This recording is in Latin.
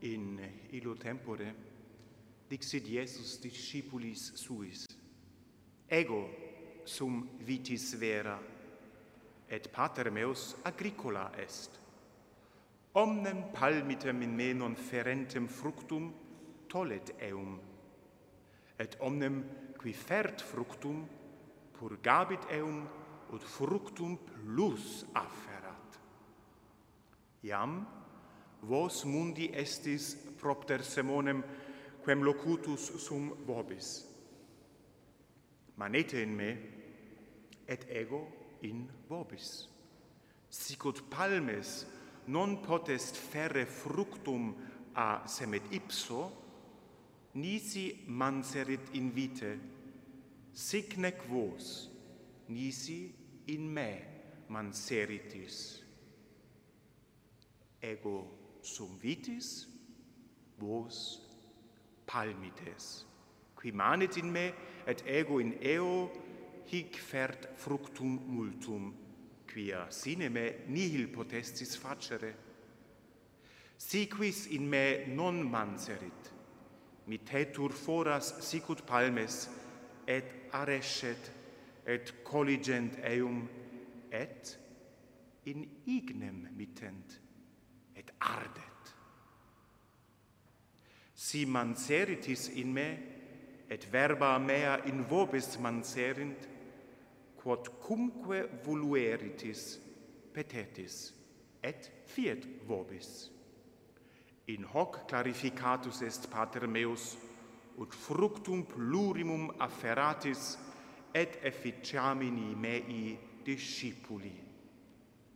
In illo tempore dixit Iesus discipulis suis: Ego sum vitis vera, et pater meus agricola est. Omnem palmitem in me non ferentem fructum tollet eum, et omnem qui fert fructum purgabit eum ut fructum plus afferat. Iam vos mundi estis propter semonem quem locutus sum vobis. Manete in me, et ego in vobis. Sic ut palmes non potest ferre fructum a semet ipso, nisi manserit in vite, sic nec vos, nisi in me manseritis. Ego sum vitis, vos palmites. Qui manet in me, et ego in eo, hic fert fructum multum, quia sine me nihil potestis facere. Si quis in me non manserit, mitetur foras sicut palmes, et arescet, et colligent eum, et in ignem mittent, et ardet. Si manseritis in me, et verba mea in vobis manserint, quod cumque volueritis petetis, et fiet vobis. In hoc clarificatus est pater meus, ut fructum plurimum afferatis, et efficiamini mei discipuli.